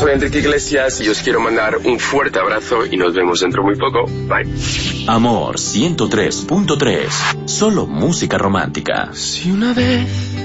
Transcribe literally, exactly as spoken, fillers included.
soy Enrique Iglesias y os quiero mandar un fuerte abrazo y nos vemos dentro muy poco. Bye. Amor ciento tres punto tres. Solo música romántica. Si una vez